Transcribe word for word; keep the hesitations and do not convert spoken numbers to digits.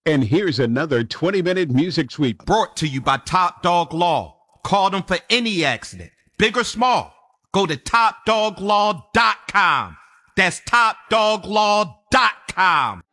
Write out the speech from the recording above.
And here's another twenty-minute music sweep brought to you by Top Dog Law. Call them for any accident, big or small. Go to top dog law dot com. That's top dog law dot com.